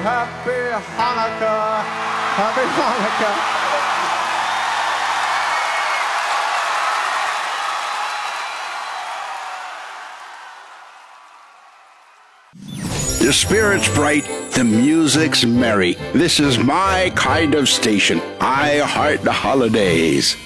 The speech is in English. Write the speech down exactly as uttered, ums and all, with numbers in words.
happy Hanukkah. Happy Hanukkah. The spirit's bright, the music's merry. This is my kind of station. I heart the holidays.